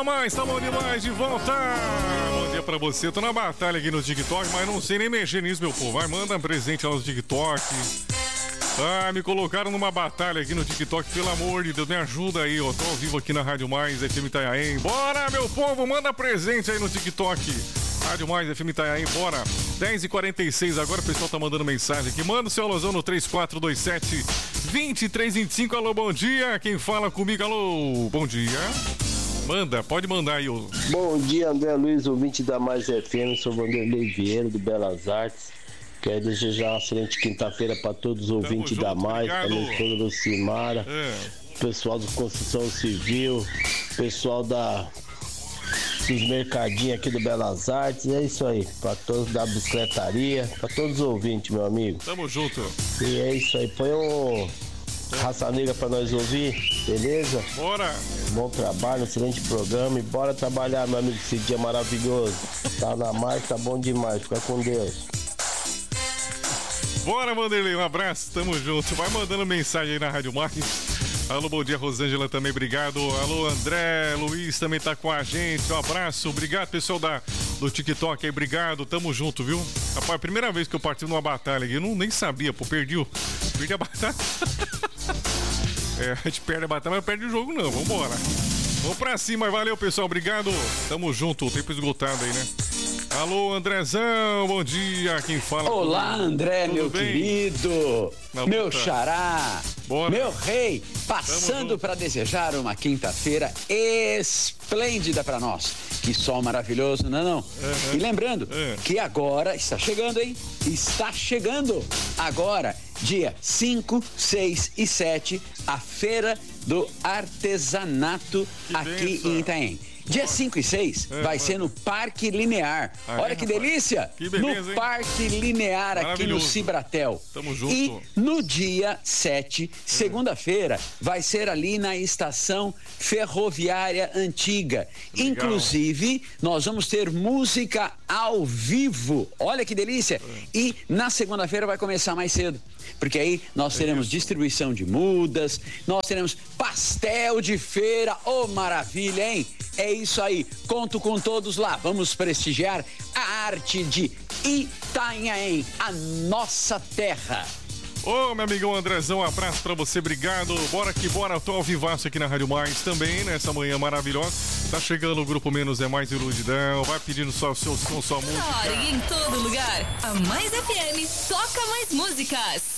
mais, tá bom demais, de volta. Bom dia pra você, tô na batalha aqui no TikTok, mas não sei nem mexer nisso, meu povo. Vai, manda um presente lá no TikTok. Ah, me colocaram numa batalha aqui no TikTok, pelo amor de Deus, me ajuda aí, ó. Tô ao vivo aqui na Rádio Mais, FM Itanhaém. Bora, meu povo, manda presente aí no TikTok. Rádio Mais, FM Itanhaém, bora. 10h46 agora, o pessoal tá mandando mensagem aqui. Manda o seu alusão no 3427-2325. Alô, bom dia. Quem fala comigo? Alô, bom dia. Manda, pode mandar aí. Bom dia, André Luiz, ouvinte da Mais FM. Sou Vanderlei Vieira, do Belas Artes. Quero desejar uma excelente quinta-feira para todos os ouvintes da Mais, para a esposa do Cimara, pessoal da Construção Civil, pessoal dos mercadinhos aqui do Belas Artes. É isso aí, para todos da bicicletaria, para todos os ouvintes, meu amigo. Tamo junto. E é isso aí, põe um Raça Negra para nós ouvir, beleza? Bora! Bom trabalho, excelente programa e bora trabalhar, meu amigo, esse dia maravilhoso. Tá na Mais, tá bom demais, fica com Deus. Bora, Vanderlei, um abraço, tamo junto. Vai mandando mensagem aí na Rádio Mais. Alô, bom dia, Rosângela também, obrigado. Alô, André, Luiz também tá com a gente, um abraço. Obrigado, pessoal do TikTok aí, obrigado, tamo junto, viu? Rapaz, primeira vez que eu participo numa batalha aqui, eu nem sabia, pô, perdi a batalha. A gente perde a batalha, mas perde o jogo não, vambora. Vamos pra cima, valeu, pessoal, obrigado. Tamo junto, tempo esgotado aí, né? Alô, Andrezão, bom dia, quem fala? Olá, André, meu bem? Querido, meu xará, bora. Meu rei, passando para desejar uma quinta-feira esplêndida para nós. Que sol maravilhoso, não é não? E lembrando que agora está chegando, hein? Está chegando agora, dia 5, 6 e 7, a Feira do Artesanato aqui em Itanhaém. Dia 5 e 6 vai ser no Parque Linear. Olha que delícia! Que beleza, no hein? Parque Linear aqui no Cibratel. Tamo junto. E no dia 7, segunda-feira, vai ser ali na estação ferroviária antiga. Legal. Inclusive, nós vamos ter música ao vivo. Olha que delícia! E na segunda-feira vai começar mais cedo. Porque aí nós teremos distribuição de mudas, nós teremos pastel de feira. Ô, maravilha, hein? É isso aí, conto com todos lá. Vamos prestigiar a arte de Itanhaém, a nossa terra. Ô, meu amigão Andrezão, um abraço pra você, obrigado. Bora que bora, eu tô ao vivaço aqui na Rádio Mais também, nessa manhã maravilhosa. Tá chegando o Grupo Menos é Mais Iludidão, vai pedindo só o seu som, sua música. Em todo lugar, a Mais FM toca mais músicas.